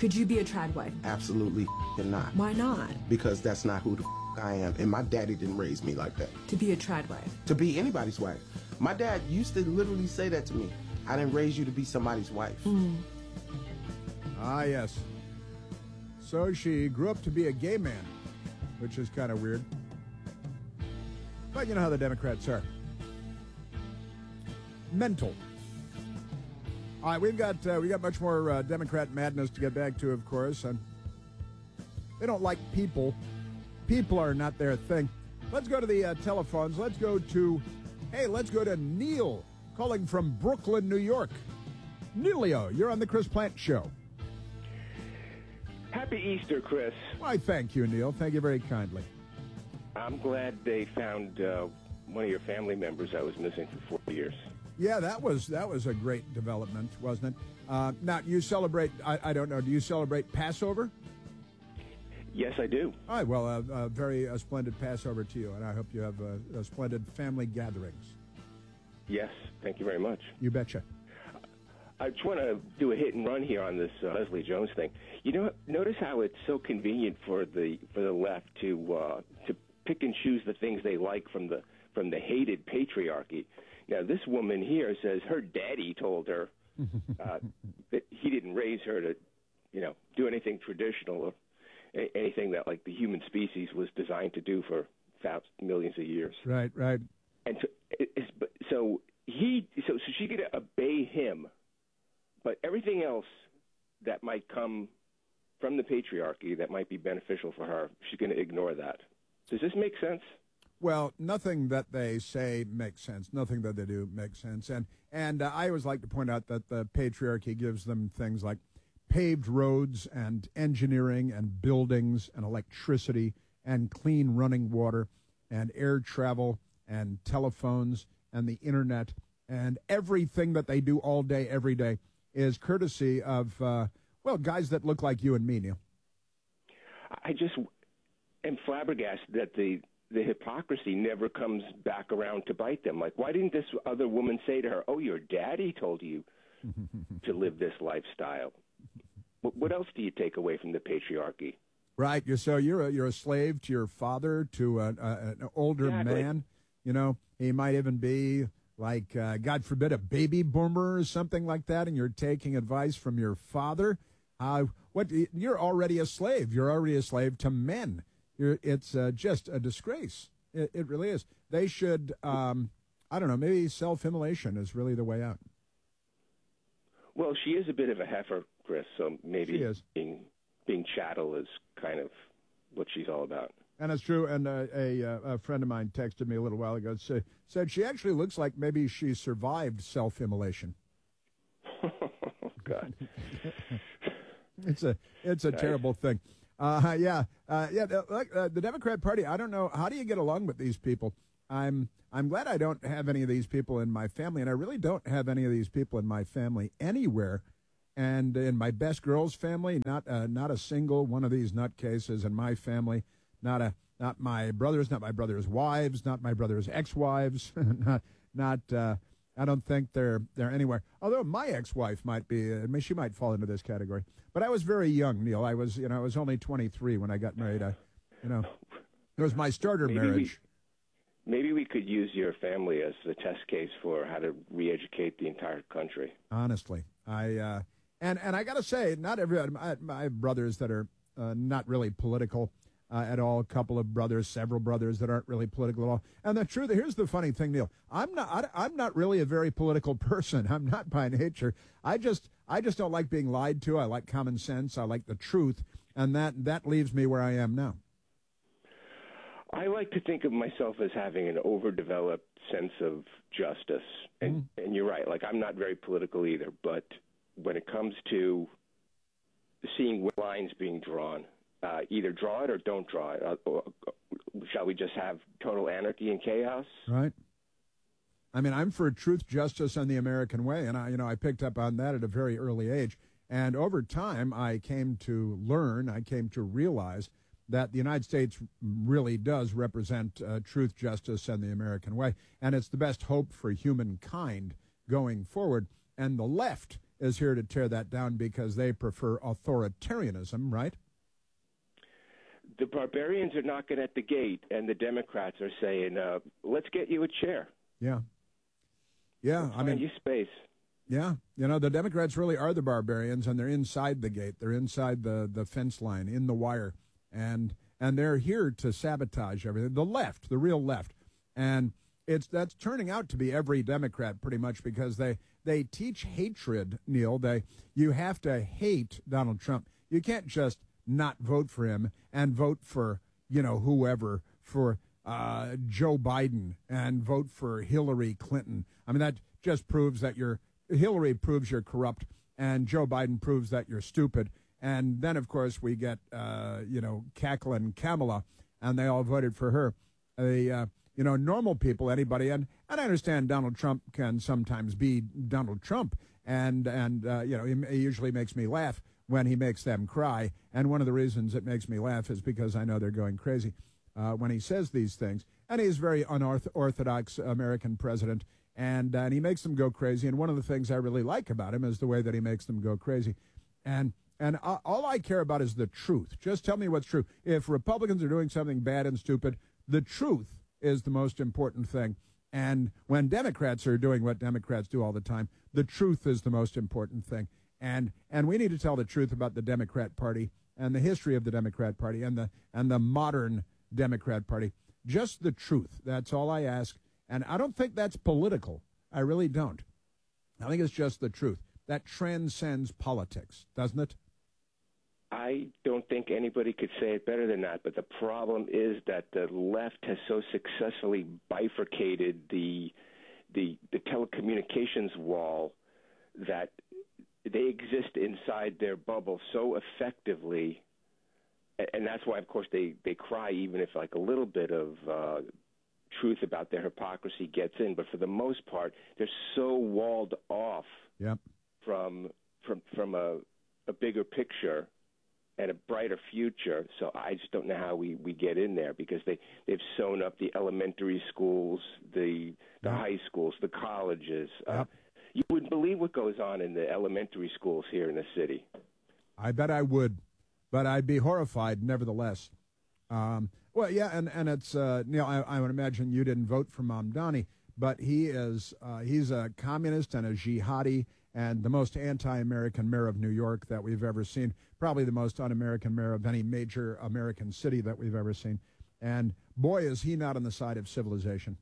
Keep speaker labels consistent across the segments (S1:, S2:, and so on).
S1: Could you be a trad wife?
S2: Absolutely not.
S1: Why not?
S2: Because that's not who the I am. And my daddy didn't raise me like that.
S1: To be a trad wife?
S2: To be anybody's wife. My dad used to literally say that to me. I didn't raise you to be somebody's wife.
S3: Ah, yes. So she grew up to be a gay man, which is kind of weird. But you know how the Democrats are. Mental. All right, we got much more Democrat madness to get back to, of course. And they don't like people. People are not their thing. Let's go to the telephones. Let's go to Neil, calling from Brooklyn, New York. Neilio, you're on the Chris Plante Show.
S4: Happy Easter, Chris.
S3: Why, thank you, Neil. Thank you very kindly.
S4: I'm glad they found one of your family members that was missing for 4 years.
S3: Yeah, that was a great development, wasn't it? Now, you celebrate, I don't know, do you celebrate Passover?
S4: Yes, I do.
S3: All right, well, a very splendid Passover to you, and I hope you have splendid family gatherings.
S4: Yes, thank you very much.
S3: You betcha.
S4: I just want to do a hit and run here on this Leslie Jones thing. You know, notice how it's so convenient for the left to pick and choose the things they like from the hated patriarchy. Now, this woman here says her daddy told her that he didn't raise her to, do anything traditional or anything that like the human species was designed to do for millions of years.
S3: Right.
S4: And so she could obey him, but everything else that might come from the patriarchy that might be beneficial for her, she's going to ignore that. Does this make sense?
S3: Well, nothing that they say makes sense. Nothing that they do makes sense. And I always like to point out that the patriarchy gives them things like paved roads and engineering and buildings and electricity and clean running water and air travel and telephones and the internet, and everything that they do all day, every day, is courtesy of, guys that look like you and me, Neil.
S4: I just am flabbergasted that the hypocrisy never comes back around to bite them. Like, why didn't this other woman say to her, "Oh, your daddy told you to live this lifestyle"? What else do you take away from the patriarchy?
S3: Right. So you're a slave to your father, to an older man. He might even be like, God forbid, a baby boomer or something like that, and you're taking advice from your father. You're already a slave. You're already a slave to men. It's just a disgrace. It really is. They should, maybe self-immolation is really the way out.
S4: Well, she is a bit of a heifer, Chris, so maybe being chattel is kind of what she's all about.
S3: And it's true. And a friend of mine texted me a little while ago, said she actually looks like maybe she survived self-immolation.
S4: Oh, God.
S3: It's a nice. Terrible thing. The Democrat Party, I don't know, how do you get along with these people? I'm glad I don't have any of these people in my family, and I really don't have any of these people in my family anywhere. And in my best girl's family, not a single one of these nutcases in my family. Not my brothers, not my brother's wives, not my brother's ex-wives. I don't think they're anywhere. Although my ex-wife might be, she might fall into this category. But I was very young, Neil. I was only 23 when I got married. It was my starter marriage.
S4: Maybe we could use your family as the test case for how to re-educate the entire country.
S3: Honestly, and I got to say, not everybody. I have brothers that are not really political at all. A couple of brothers, several brothers that aren't really political at all. And the truth, here's the funny thing, Neil. I'm not really a very political person. I'm not by nature. I just don't like being lied to. I like common sense. I like the truth, and that leaves me where I am now.
S4: I like to think of myself as having an overdeveloped sense of justice. And you're right, like I'm not very political either, but when it comes to seeing lines being drawn, either draw it or don't draw it. Or shall we just have total anarchy and chaos?
S3: Right. I mean, I'm for truth, justice, and the American way, and I picked up on that at a very early age. And over time, I came to realize that the United States really does represent truth, justice, and the American way. And it's the best hope for humankind going forward. And the left is here to tear that down because they prefer authoritarianism, right?
S4: The barbarians are knocking at the gate, and the Democrats are saying, let's get you a chair.
S3: Yeah. Yeah,
S4: Find you space.
S3: Yeah, the Democrats really are the barbarians, and they're inside the gate. They're inside the fence line, in the wire, and they're here to sabotage everything. The left, the real left, and that's turning out to be every Democrat pretty much because they teach hatred, Neil. You have to hate Donald Trump. You can't just not vote for him and vote for whoever, for Joe Biden and vote for Hillary Clinton. I mean, that just proves that Hillary proves you're corrupt, and Joe Biden proves that you're stupid. And then, of course, we get, cackling Kamala, and they all voted for her. Normal people, anybody, and I understand Donald Trump can sometimes be Donald Trump, and he usually makes me laugh when he makes them cry. And one of the reasons it makes me laugh is because I know they're going crazy when he says these things. And he's a very unorthodox American president. And he makes them go crazy. And one of the things I really like about him is the way that he makes them go crazy. And all I care about is the truth. Just tell me what's true. If Republicans are doing something bad and stupid, the truth is the most important thing. And when Democrats are doing what Democrats do all the time, the truth is the most important thing. And we need to tell the truth about the Democrat Party and the history of the Democrat Party and the modern Democrat Party. Just the truth. That's all I ask. And I don't think that's political. I really don't. I think it's just the truth. That transcends politics, doesn't it?
S4: I don't think anybody could say it better than that. But the problem is that the left has so successfully bifurcated the telecommunications wall that they exist inside their bubble so effectively. And that's why, of course, they cry even if like a little bit of truth about their hypocrisy gets in. But for the most part, they're so walled off from a bigger picture and a brighter future. So I just don't know how we get in there because they've sewn up the elementary schools, the high schools, the colleges. You wouldn't believe what goes on in the elementary schools here in the city.
S3: I bet I would, but I'd be horrified nevertheless. Well, yeah, and it's Neil. I would imagine you didn't vote for Mamdani, but he's a communist and a jihadi and the most anti-American mayor of New York that we've ever seen. Probably the most un-American mayor of any major American city that we've ever seen. And boy, is he not on the side of civilization.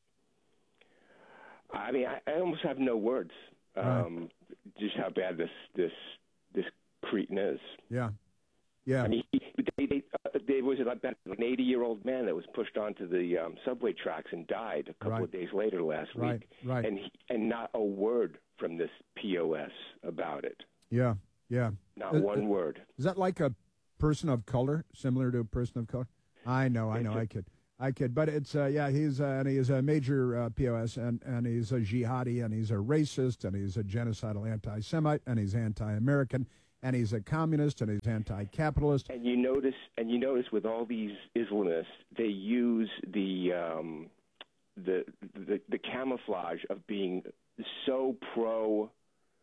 S4: I mean, I almost have no words. Just how bad this cretin is.
S3: Yeah. I
S4: mean, there was an 80-year-old man that was pushed onto the subway tracks and died a couple of days later last week.
S3: Right.
S4: And not a word from this POS about it.
S3: Yeah.
S4: Not one word.
S3: Is that like a person of color, similar to a person of color? I know. I kid. But it's, he's a major POS, and he's a jihadi, and he's a racist, and he's a genocidal anti-Semite, and he's anti-American, and he's a communist, and he's anti-capitalist.
S4: And you notice with all these Islamists, they use the camouflage of being so pro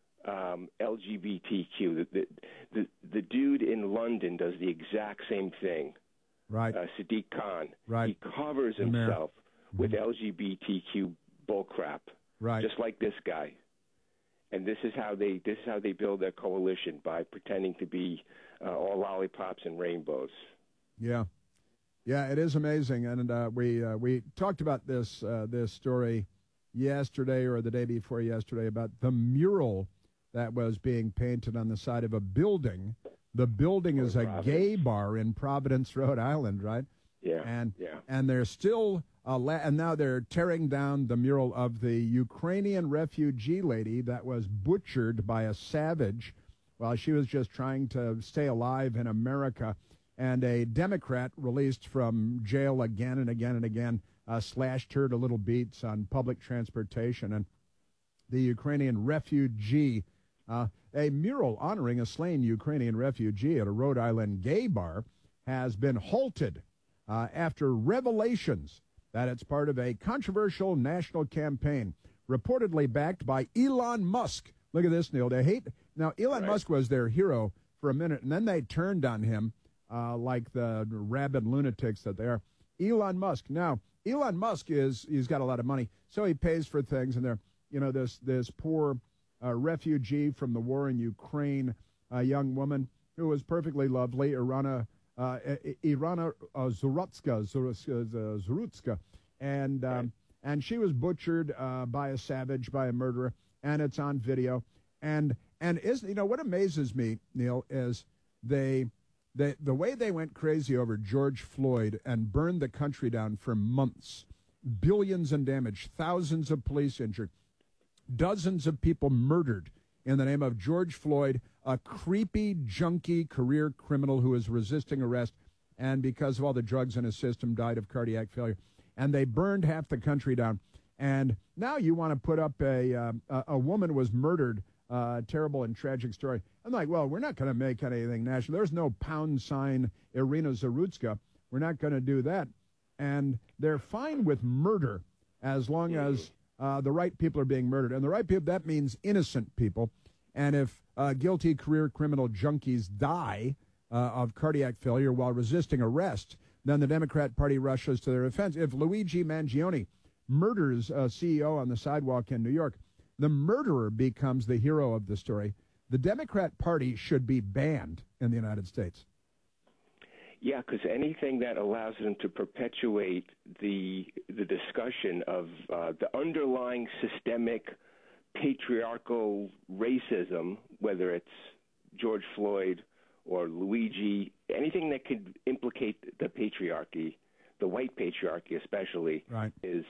S4: LGBTQ. The dude in London does the exact same thing.
S3: Right.
S4: Sadiq Khan.
S3: Right.
S4: He covers himself with LGBTQ bullcrap.
S3: Right.
S4: Just like this guy. And this is how they build their coalition, by pretending to be all lollipops and rainbows.
S3: Yeah, it is amazing, and we talked about this story yesterday or the day before yesterday about the mural that was being painted on the side of a building. The building is a gay bar in Providence, Rhode Island, right?
S4: Yeah.
S3: And they're still. And now they're tearing down the mural of the Ukrainian refugee lady that was butchered by a savage while she was just trying to stay alive in America. And a Democrat released from jail again and again and again slashed her to little beats on public transportation. And the Ukrainian refugee, a mural honoring a slain Ukrainian refugee at a Rhode Island gay bar, has been halted after revelations that it's part of a controversial national campaign reportedly backed by Elon Musk, Look at this, Neil. They hate now. Elon
S4: Right.
S3: Musk was their hero for a minute, and then they turned on him like the rabid lunatics that they are. Elon Musk. Now, Elon Musk he's got a lot of money, so he pays for things, and they're this poor refugee from the war in Ukraine, a young woman who was perfectly lovely, Irana Zarutska, and she was butchered by a savage, by a murderer, and it's on video. And what amazes me, Neil, is the way they went crazy over George Floyd and burned the country down for months, billions in damage, thousands of police injured, dozens of people murdered in the name of George Floyd, a creepy, junkie career criminal who is resisting arrest and because of all the drugs in his system died of cardiac failure. And they burned half the country down. And now you want to put up a woman was murdered, terrible and tragic story. I'm like, well, we're not going to make anything national. There's no pound sign Irina Zarutska. We're not going to do that. And they're fine with murder as long as the right people are being murdered. And the right people, that means innocent people. And if guilty career criminal junkies die of cardiac failure while resisting arrest, then the Democrat Party rushes to their defense. If Luigi Mangione murders a CEO on the sidewalk in New York, the murderer becomes the hero of the story. The Democrat Party should be banned in the United States.
S4: Yeah, because anything that allows them to perpetuate the discussion of the underlying systemic patriarchal racism, whether it's George Floyd or Luigi, anything that could implicate the patriarchy, the white patriarchy especially,
S3: right,
S4: is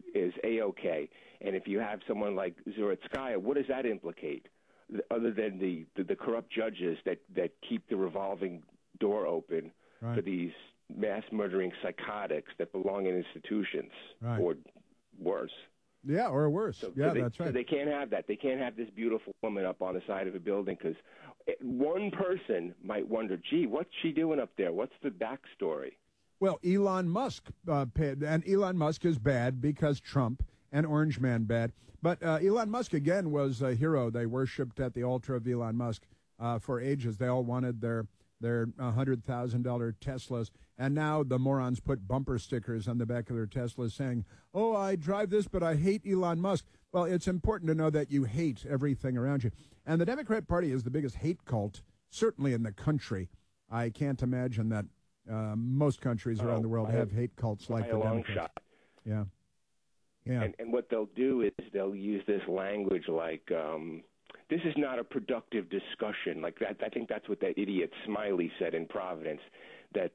S4: A-OK. And if you have someone like Zarutskaya, what does that implicate? Other than the corrupt judges that keep the revolving door open
S3: right,
S4: for these mass murdering psychotics that belong in institutions,
S3: right,
S4: or worse.
S3: Yeah, or worse. That's right.
S4: So they can't have that. They can't have this beautiful woman up on the side of a building because one person might wonder, gee, what's she doing up there? What's the backstory?
S3: Well, Elon Musk paid, and Elon Musk is bad because Trump and Orange Man bad. But Elon Musk, again, was a hero. They worshipped at the altar of Elon Musk for ages. They all wanted their $100,000 Teslas. And now the morons put bumper stickers on the back of their Teslas saying, oh, I drive this, but I hate Elon Musk. Well, it's important to know that you hate everything around you. And the Democrat Party is the biggest hate cult, certainly in the country. I can't imagine that most countries around the world have hate cults like the Democrats.
S4: Shot.
S3: Yeah. Yeah.
S4: And what they'll do is they'll use this language like, this is not a productive discussion. Like that, I think that's what that idiot Smiley said in Providence, that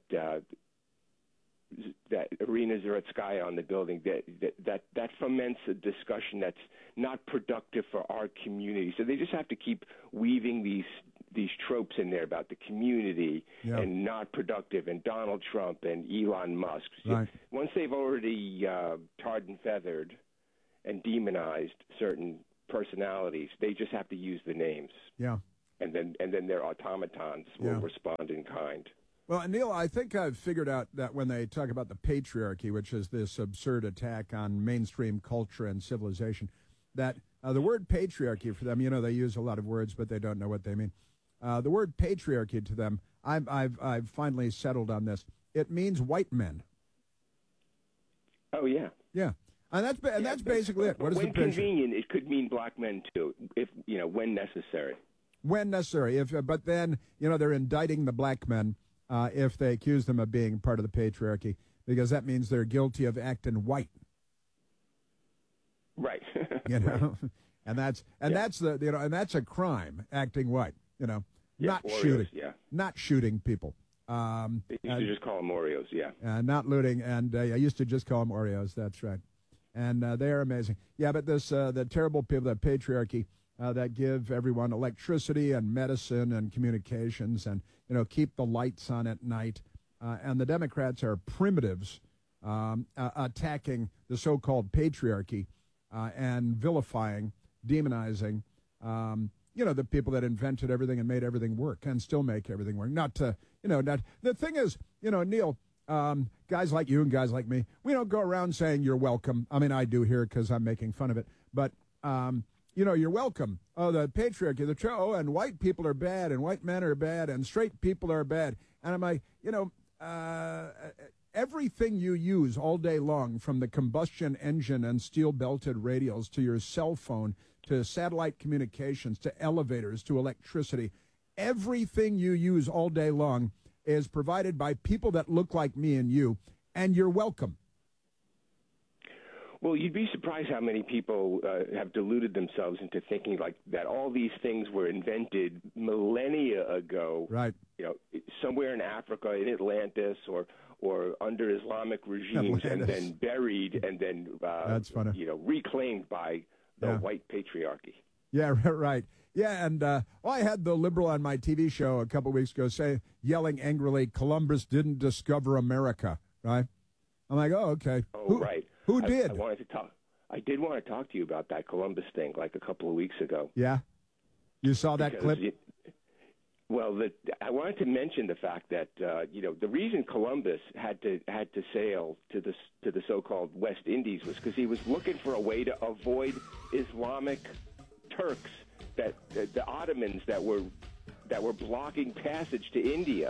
S4: Irina Zarutskaya on the building, that foments a discussion that's not productive for our community. So they just have to keep weaving these tropes in there about the community and not productive, and Donald Trump and Elon Musk.
S3: Right.
S4: Once they've already tarred and feathered and demonized certain personalities, they just have to use the names.
S3: Yeah.
S4: And then their automatons will respond in kind.
S3: Well, Neil, I think I've figured out that when they talk about the patriarchy, which is this absurd attack on mainstream culture and civilization, that the word patriarchy for them, they use a lot of words, but they don't know what they mean. The word patriarchy to them, I've finally settled on this. It means white men.
S4: Oh yeah.
S3: Yeah. And that's basically it. What is
S4: when
S3: the picture?
S4: Convenient, it could mean black men too, if when necessary.
S3: When necessary. But then they're indicting the black men if they accuse them of being part of the patriarchy, because that means they're guilty of acting white.
S4: Right.
S3: And that's a crime, acting white. Not
S4: Oreos,
S3: shooting.
S4: Yeah.
S3: Not shooting people.
S4: They used to just call them Oreos. Yeah.
S3: Not looting, and I used to just call them Oreos. That's right. And they are amazing. Yeah, but the terrible people, that patriarchy, that give everyone electricity and medicine and communications and, keep the lights on at night. And the Democrats are primitives attacking the so-called patriarchy and vilifying, demonizing, the people that invented everything and made everything work and still make everything work. The thing is, Neil, guys like you and guys like me, we don't go around saying you're welcome. I mean, I do here because I'm making fun of it. But you're welcome. Oh, the patriarchy, and white people are bad, and white men are bad, and straight people are bad. And I'm like, everything you use all day long, from the combustion engine and steel-belted radials to your cell phone to satellite communications to elevators to electricity, everything you use all day long is provided by people that look like me and you, and you're welcome.
S4: Well, you'd be surprised how many people have deluded themselves into thinking like that all these things were invented millennia ago.
S3: Right.
S4: Somewhere in Africa, in Atlantis, or under Islamic regimes, and then buried, and then
S3: That's funny.
S4: Reclaimed by the white patriarchy.
S3: Yeah, right. Yeah, and I had the liberal on my TV show a couple weeks ago yelling angrily, "Columbus didn't discover America," right? I'm like, oh, okay.
S4: Oh, right.
S3: Who did?
S4: I did want to talk to you about that Columbus thing like a couple of weeks ago.
S3: Yeah? You saw that clip?
S4: I wanted to mention the fact that the reason Columbus had to sail to the so-called West Indies was because he was looking for a way to avoid Islamic Turks, that the Ottomans that were blocking passage to India.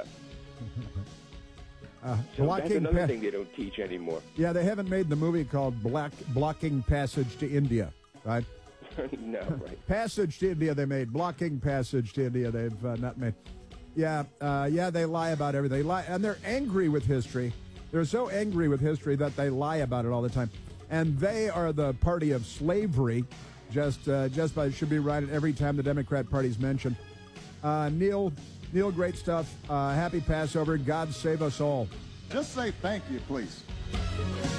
S4: So that's another thing they don't teach anymore.
S3: Yeah, they haven't made the movie called Blocking Passage to India, right?
S4: No, right.
S3: Passage to India they made. Blocking Passage to India they've not made. Yeah, they lie about everything. They lie, and they're angry with history. They're so angry with history that they lie about it all the time. And they are the party of slavery. Just should be right every time the Democrat Party's mentioned. Neil, great stuff. Happy Passover. God save us all.
S5: Just say thank you, please.